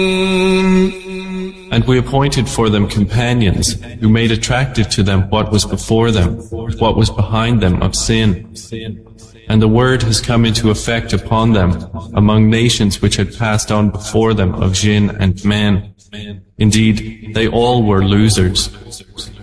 And we appointed for them companions, who made attractive to them what was before them, what was behind them of sin. And the word has come into effect upon them, among nations which had passed on before them of jinn and man. Indeed, they all were losers.